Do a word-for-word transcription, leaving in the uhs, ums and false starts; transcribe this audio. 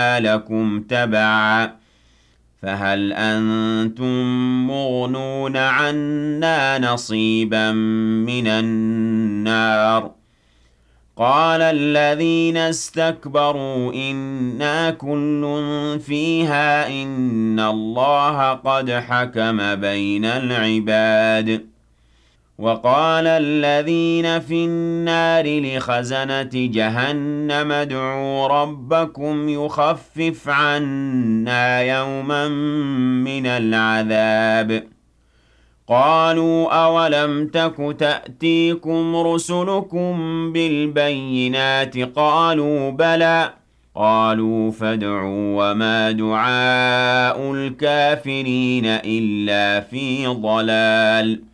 وجعلنا لكم تبعا فهل أنتم مغنون عنا نصيبا من النار قال الذين استكبروا إنا كل فيها إن الله قد حكم بين العباد وقال الذين في النار لخزنة جهنم ادعوا ربكم يخفف عنا يوما من العذاب قالوا أولم تك تأتيكم رسلكم بالبينات قالوا بلى قالوا فادعوا وما دعاء الكافرين إلا في ضلال